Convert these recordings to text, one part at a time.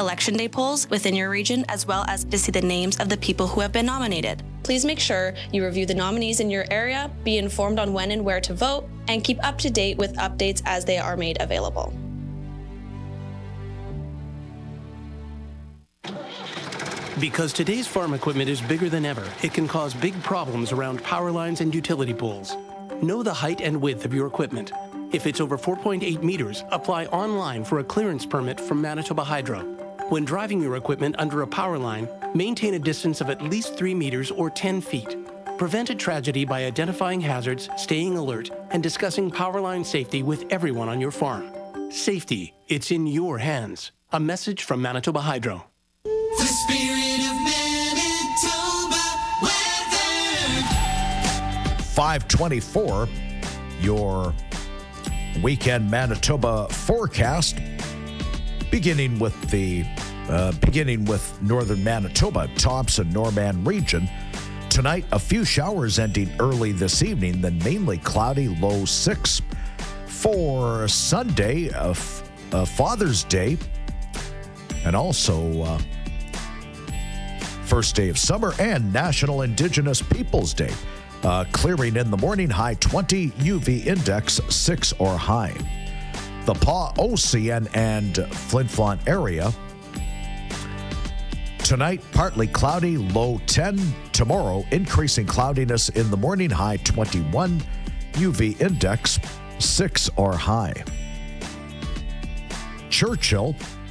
Election Day polls within your region, as well as to see the names of the people who have been nominated. Please make sure you review the nominees in your area, be informed on when and where to vote, and keep up to date with updates as they are made available. Because today's farm equipment is bigger than ever, it can cause big problems around power lines and utility poles. Know the height and width of your equipment. If it's over 4.8 meters, apply online for a clearance permit from Manitoba Hydro. When driving your equipment under a power line, maintain a distance of at least 3 meters or 10 feet. Prevent a tragedy by identifying hazards, staying alert, and discussing power line safety with everyone on your farm. Safety, it's in your hands. A message from Manitoba Hydro. The spirit of Manitoba weather. 524, your weekend Manitoba forecast, beginning with northern Manitoba, Thompson, Norman region. Tonight, a few showers ending early this evening, then mainly cloudy, low 6. For Sunday, Father's Day, and also first day of summer and National Indigenous Peoples Day. Clearing in the morning, high 20, UV index 6 or high. The Pas, Ocean, and Flin Flon area. Tonight, partly cloudy, low 10. Tomorrow, increasing cloudiness in the morning, high 21, UV index 6 or high. Churchill,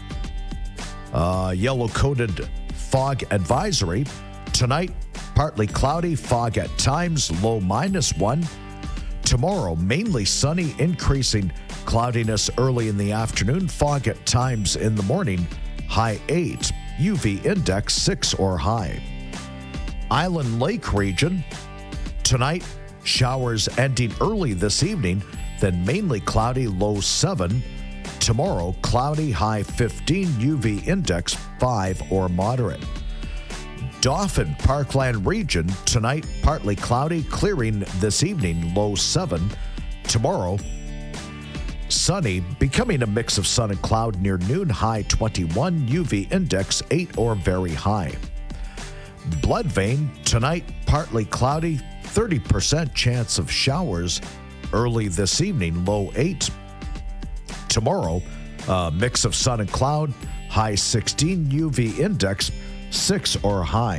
yellow-coated fog advisory. Tonight, partly cloudy, fog at times, low -1. Tomorrow, mainly sunny, increasing cloudiness early in the afternoon, fog at times in the morning, high 8, UV index 6 or high. Island Lake region, tonight, showers ending early this evening, then mainly cloudy, low 7. Tomorrow, cloudy, high 15, UV index 5 or moderate. Dauphin Parkland region, tonight partly cloudy, clearing this evening, low 7. Tomorrow, sunny, becoming a mix of sun and cloud near noon, high 21, UV index 8 or very high. Bloodvein, tonight partly cloudy, 30% chance of showers early this evening, low 8. Tomorrow, mix of sun and cloud, high 16, UV index 6 or high.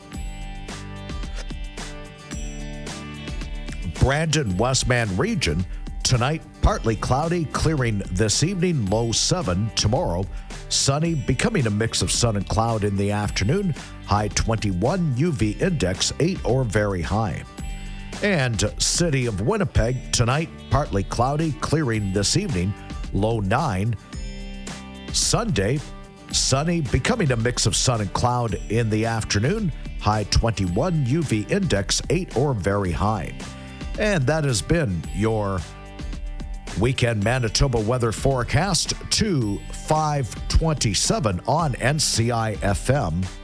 Brandon Westman region, tonight partly cloudy, clearing this evening, low 7. Tomorrow, sunny, becoming a mix of sun and cloud in the afternoon, high 21, UV index 8 or very high. And City of Winnipeg, tonight partly cloudy, clearing this evening, low 9. Sunday, sunny, becoming a mix of sun and cloud in the afternoon, high 21, UV index 8 or very high. And that has been your weekend Manitoba weather forecast to 527 on NCI FM.